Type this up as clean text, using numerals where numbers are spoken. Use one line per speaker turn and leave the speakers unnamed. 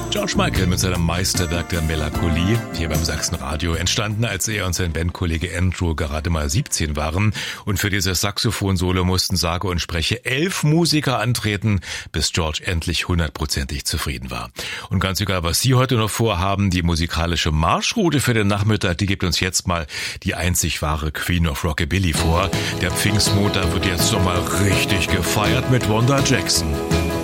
George Michael mit seinem Meisterwerk der Melancholie, hier beim Sachsenradio, entstanden, als er und sein Bandkollege Andrew gerade mal 17 waren. Und für dieses Saxophon-Solo mussten sage und spreche 11 Musiker antreten, bis George endlich 100%ig zufrieden war. Und ganz egal, was Sie heute noch vorhaben, die musikalische Marschroute für den Nachmittag, die gibt uns jetzt mal die einzig wahre Queen of Rockabilly vor. Der Pfingstmontag wird jetzt nochmal richtig gefeiert mit Wanda Jackson.